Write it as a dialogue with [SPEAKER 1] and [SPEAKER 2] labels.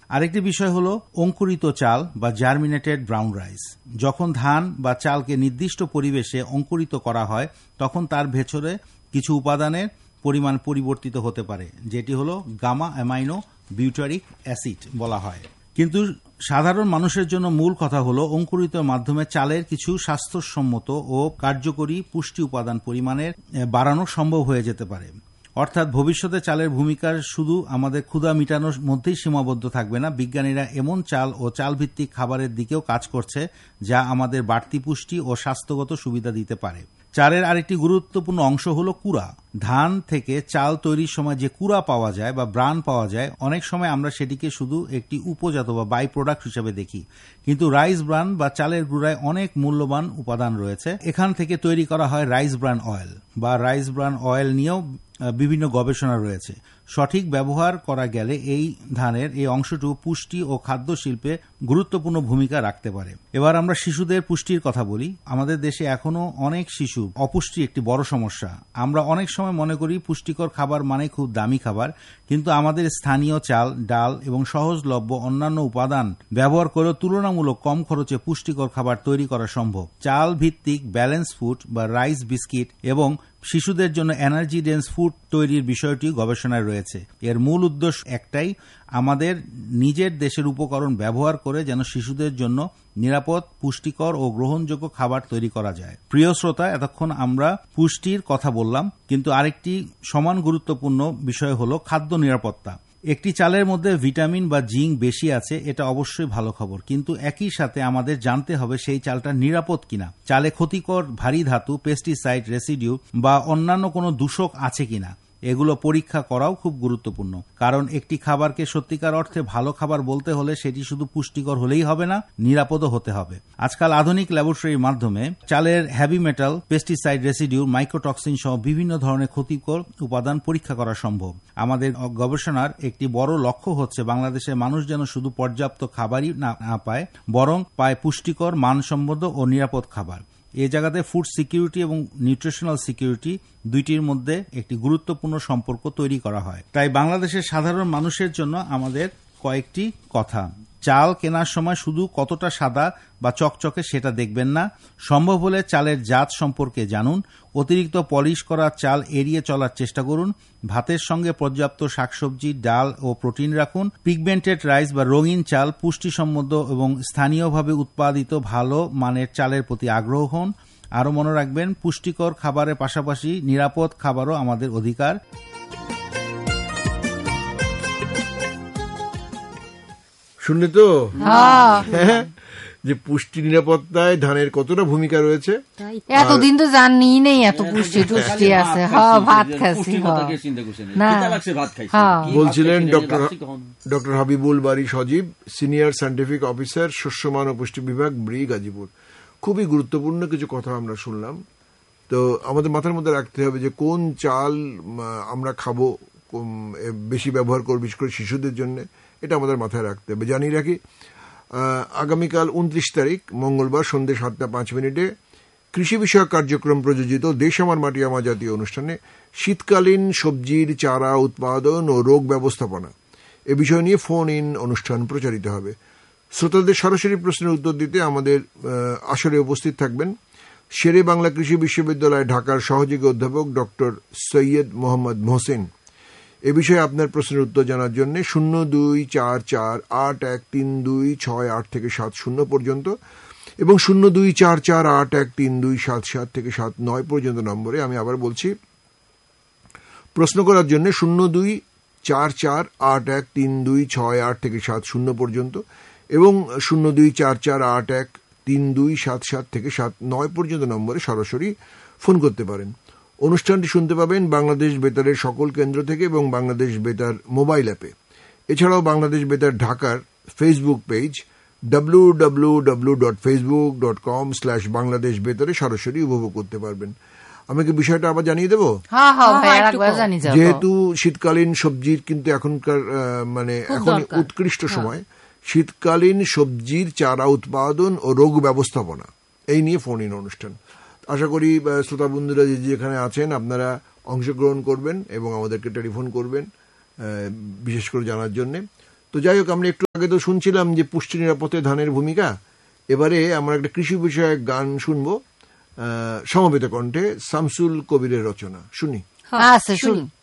[SPEAKER 1] আরেকটি বিষয় হলো অঙ্কুরিত চাল বা জার্মিনেটেড ব্রাউন রাইস। যখন ধান বা চালকে নির্দিষ্ট পরিবেশে অঙ্কুরিত করা হয় তখন তার ভেতরে কিছু উপাদানের পরিমাণ পরিবর্তিত হতে পারে, যেটি হলো গামা অ্যামাইনো বিউটারিক অ্যাসিড বলা হয়। কিন্তু সাধারণ মানুষের জন্য মূল কথা হলো অঙ্কুরিত মাধ্যমে চালের কিছু স্বাস্থ্যসম্মত ও কার্যকরী পুষ্টি উপাদান পরিমাণের বাড়ানো সম্ভব হয়ে যেতে পারে। অর্থাৎ ভবিষ্যতে চালের ভূমিকা শুধু আমাদের ক্ষুধা মিটানোর মধ্যেই সীমাবদ্ধ থাকবে না। বিজ্ঞানীরা এমন চাল ও চালভিত্তিক খাবারের দিকেও কাজ করছে যা আমাদের বাড়তি পুষ্টি ও স্বাস্থ্যগত সুবিধা দিতে পারে। চালের আরেকটি গুরুত্বপূর্ণ অংশ হলো কুড়া। ধান থেকে চাল তৈরির সময় যে কুড়া পাওয়া যায় বা ব্রান পাওয়া যায়, অনেক সময় আমরা সেটিকে শুধু একটি উপজাত বা বাই প্রোডাক্ট হিসেবে দেখি, কিন্তু রাইস ব্রান বা চালের গুঁড়ায় অনেক মূল্যবান উপাদান রয়েছে। এখান থেকে তৈরি করা হয় রাইস ব্রান অয়েল বা রাইস ব্রান অয়েল নিয়েও বিভিন্ন গবেষণা রয়েছে। সঠিক ব্যবহার করা গেলে এই ধানের এই অংশটুকু পুষ্টি ও খাদ্য শিল্পে গুরুত্বপূর্ণ ভূমিকা রাখতে পারে। এবার আমরা শিশুদের পুষ্টির কথা বলি। আমাদের দেশে এখনো অনেক শিশু অপুষ্টি একটি বড় সমস্যা। আমরা অনেক সময় মনে করি পুষ্টিকর খাবার মানে খুব দামি খাবার, কিন্তু আমাদের স্থানীয় চাল, ডাল এবং সহজলভ্য অন্যান্য উপাদান ব্যবহার করেও তুলনামূলক কম খরচে পুষ্টিকর খাবার তৈরি করা সম্ভব। চাল ভিত্তিক ব্যালেন্স ফুড বা রাইস বিস্কিট এবং শিশুদের জন্য এনার্জি ডেন্স ফুড তৈরির বিষয়টি গবেষণায় রয়েছে। এর মূল উদ্দেশ্য একটাই, আমাদের নিজের দেশের উপকরণ ব্যবহার করে যেন শিশুদের জন্য নিরাপদ, পুষ্টিকর ও গ্রহণযোগ্য খাবার তৈরি করা যায়। প্রিয় শ্রোতা, এতক্ষণ আমরা পুষ্টির কথা বললাম, কিন্তু আরেকটি সমান গুরুত্বপূর্ণ বিষয় হলো খাদ্য নিরাপত্তা। একটি চালের মধ্যে ভিটামিন বা জিঙ্ক বেশি আছে, এটা অবশ্যই ভালো খবর, কিন্তু একই সাথে আমাদের জানতে হবে সেই চালটা নিরাপদ কিনা। চালে ক্ষতিকর ভারী ধাতু, পেস্টিসাইড রেসিডিউ বা অন্যান্য কোনো দূষক আছে কিনা এগুলো পরীক্ষা করাও খুব গুরুত্বপূর্ণ। কারণ একটি খাবারকে সত্যিকার অর্থে ভালো খাবার বলতে হলে সেটি শুধু পুষ্টিকর হলেই হবে না, নিরাপদও হতে হবে। আজকাল আধুনিক ল্যাবরেটরির মাধ্যমে চালের heavy metal, pesticide residue, mycotoxin সহ বিভিন্ন ধরনের ক্ষতিকর উপাদান পরীক্ষা করা সম্ভব। আমাদের গবেষণার একটি বড় লক্ষ্য হচ্ছে বাংলাদেশের মানুষ যেন শুধু পর্যাপ্ত খাবারই না পায়, বরং পায় পুষ্টিকর, মানসম্মত ও নিরাপদ খাবার। এই জায়গাতে ফুড সিকিউরিটি এবং নিউট্রিশনাল সিকিউরিটি দুইটির মধ্যে একটি গুরুত্বপূর্ণ সম্পর্ক তৈরি করা হয়। তাই বাংলাদেশের সাধারণ মানুষের জন্য আমাদের কয়েকটি কথা। চাল কেনার সময় শুধু কতটা সাদা বা চকচকে সেটা দেখবেন না। সম্ভব হলে চালের জাত সম্পর্কে জানুন। অতিরিক্ত পলিশ করা চাল এড়িয়ে চলার চেষ্টা করুন। ভাতের সঙ্গে পর্যাপ্ত শাকসবজি, ডাল ও প্রোটিন রাখুন। পিগমেন্টেড রাইস বা রঙিন চাল, পুষ্টিসম্মত এবং স্থানীয়ভাবে উৎপাদিত ভালো মানের চালের প্রতি আগ্রহ হন। আরও মনে রাখবেন, পুষ্টিকর খাবারের পাশাপাশি নিরাপদ খাবারও আমাদের অধিকার।
[SPEAKER 2] শুনলে তো যে পুষ্টি নিরাপত্তায় ধানের কতটা ভূমিকা রয়েছে।
[SPEAKER 3] এতদিন তো জানি নেই এত পুষ্টি টুষ্টি আছে। ভাত খাচ্ছি,
[SPEAKER 2] বলছিলেন ডক্টর হাবিবুল বারী সজীব, সিনিয়র সায়েন্টিফিক অফিসার, শস্যমান ও পুষ্টি বিভাগ, ব্রি, গাজীপুর। খুবই গুরুত্বপূর্ণ কিছু কথা আমরা শুনলাম। তো আমাদের মাথার মধ্যে রাখতে হবে যে কোন চাল আমরা খাবো, বেশি ব্যবহার করবো, বিশেষ করে শিশুদের জন্য, এটা আমাদের মাথায় রাখতে হবে। জানিয়ে রাখি, আগামীকাল 29 তারিখ মঙ্গলবার সন্ধ্যে 7:05 কৃষি বিষয়ক কার্যক্রম প্রযোজিত দেশ আমার মাটি আমার জাতীয় অনুষ্ঠানে শীতকালীন সবজির চারা উৎপাদন ও রোগ ব্যবস্থাপনা এ বিষয় নিয়ে ফোন ইন অনুষ্ঠান প্রচারিত হবে। শ্রোতাদের সরাসরি প্রশ্নের উত্তর দিতে আমাদের আসরে উপস্থিত থাকবেন শেরে বাংলা কৃষি বিশ্ববিদ্যালয় ঢাকার সহযোগী অধ্যাপক ডক্টর সৈয়দ মোহাম্মদ মোহসেন। এ বিষয়ে আপনার প্রশ্নের উত্তর জানার জন্য 0244813268 থেকে 70 পর্যন্ত এবং 0244813277 থেকে 79 পর্যন্ত নম্বরে, আমি আবার বলছি, প্রশ্ন করার জন্য 0244813268 থেকে 70 পর্যন্ত এবং 0244813277 থেকে 79 পর্যন্ত নম্বরে সরাসরি ফোন করতে পারেন। অনুষ্ঠানটি শুনতে পাবেন বাংলাদেশ বেতারের সকল কেন্দ্র থেকে এবং বাংলাদেশ বেতার মোবাইল অ্যাপে। এছাড়াও বাংলাদেশ বেতার ঢাকার ফেসবুক পেজ www.facebook.com/বাংলাদেশ বেতারে সরাসরি উপভোগ করতে পারবেন। আমাকে বিষয়টা আবার জানিয়ে দেবো। যেহেতু শীতকালীন সবজির কিন্তু এখনকার এখন উৎকৃষ্ট সময়, শীতকালীন সবজির চারা উৎপাদন ও রোগ ব্যবস্থাপনা এই নিয়ে ফোন ইন অনুষ্ঠান। আশা করি শ্রোতা বন্ধুরা যেখানে আছেন আপনারা অংশগ্রহণ করবেন এবং আমাদেরকে টেলিফোন করবেন বিশেষ করে জানার জন্য। তো যাই হোক, আমরা একটু আগে তো শুনছিলাম যে পুষ্টি নিরাপত্তায় ধানের ভূমিকা। এবারে আমরা একটা কৃষি বিষয়ক গান শুনবো সমবেত কণ্ঠে, শামসুল কবিরের রচনা। শুনি।
[SPEAKER 3] আচ্ছা শুনি।